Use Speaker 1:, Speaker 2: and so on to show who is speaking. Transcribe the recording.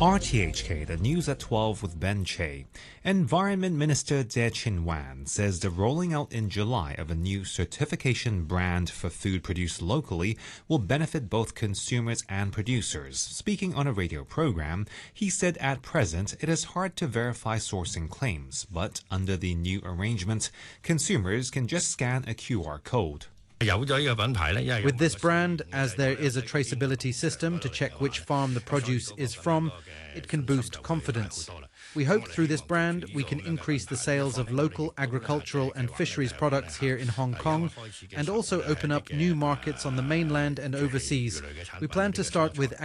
Speaker 1: RTHK, the news at 12 with Ben Che. Environment Minister Tse Chin-wan says the rolling out in July of a new certification brand for food produced locally will benefit both consumers and producers. Speaking on a radio program, he said at present it is hard to verify sourcing claims, but under the new arrangement, consumers can just scan a QR code.
Speaker 2: With this brand, as there is a traceability system to check which farm the produce is from, it can boost confidence. We hope through this brand we can increase the sales of local agricultural and fisheries products here in Hong Kong and also open up new markets on the mainland and overseas. We plan to start with